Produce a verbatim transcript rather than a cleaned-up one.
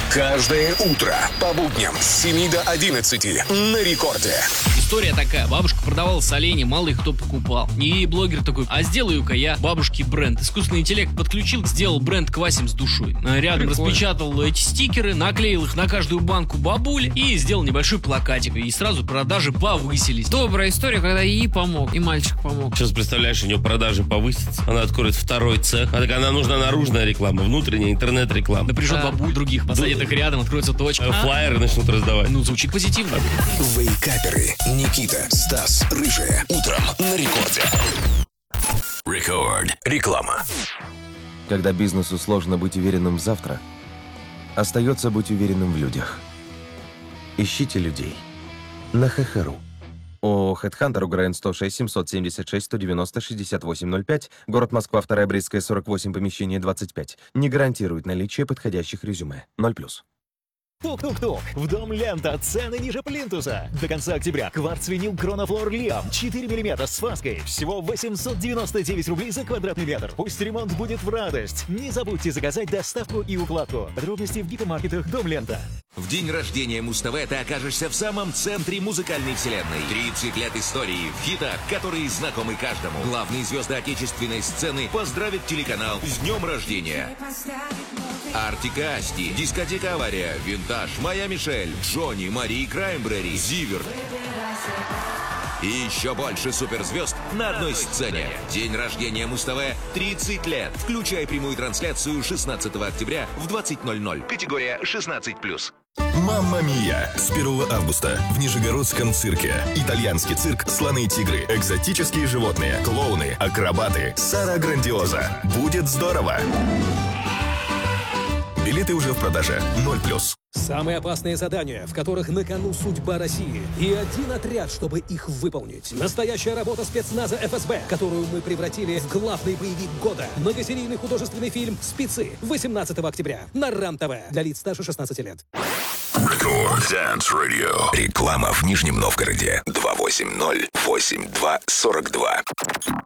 Каждое утро по будням с семи до одиннадцати на рекорде. История такая. Бабушка продавала соленья, мало их кто покупал. И блогер такой: а сделаю-ка я бабушке бренд. Искусственный интеллект подключил, сделал бренд «Квасим с душой». Рядом Прикольно. Распечатал эти стикеры, наклеил их на каждую банку бабуль и сделал небольшой плакатик. И сразу продажи повысились. Добрая история, когда и помог, и мальчик помог. Сейчас, представляешь, у нее продажи повысятся. Она откроет второй цех. А так она нужна наружная реклама, внутренняя интернет-реклама. Напряжет да. бабуль других, посадит их рядом, откроется точка. Флайеры начнут раздавать. Ну, звучит позитивно. Вейкаперы. Никита, Стас, Рыжая. Утром на рекорде. Рекорд. Реклама. Когда бизнесу сложно быть уверенным в завтра, остается быть уверенным в людях. Ищите людей. На ХХРУ. ООО «Хедхантер», УГРН сто шесть семьсот семьдесят шесть сто девяносто шестьдесят восемь ноль пять, город Москва, вторая Брестская, сорок восемь, помещение двадцать пять. Не гарантирует наличие подходящих резюме. ноль плюс. Тук-тук-тук! В Дом Лента цены ниже плинтуса. До конца октября кварц-винил Кронофлор Лиам четыре миллиметра с фаской. Всего восемьсот девяносто девять рублей за квадратный метр. Пусть ремонт будет в радость. Не забудьте заказать доставку и укладку. Подробности в гипермаркетах Дом Лента. В день рождения Муз-ТВ ты окажешься в самом центре музыкальной вселенной. тридцать лет истории в хитах, которые знакомы каждому. Главные звезды отечественной сцены поздравят телеканал с днем рождения. Артика Асти, Дискотека Авария, Винтаж, Моя Мишель, Джонни, Мари Краймбрери, Зиверт. И еще больше суперзвезд на одной сцене. День рождения Муз-ТВ тридцать лет. Включай прямую трансляцию шестнадцатого октября в двадцать ноль ноль. Категория шестнадцать плюс. Мамма Мия! С первого августа в Нижегородском цирке. Итальянский цирк, слоны и тигры, экзотические животные, клоуны, акробаты. Сара Грандиоза. Будет здорово! Билеты уже в продаже. ноль плюс. Самые опасные задания, в которых на кону судьба России. И один отряд, чтобы их выполнить. Настоящая работа спецназа эф эс бэ, которую мы превратили в главный боевик года. Многосерийный художественный фильм «Спецы» восемнадцатого октября на РАН-ТВ. Для лиц старше шестнадцати лет. Рекорд Dance Radio. Реклама в Нижнем Новгороде. два восемь ноль восемь два сорок два.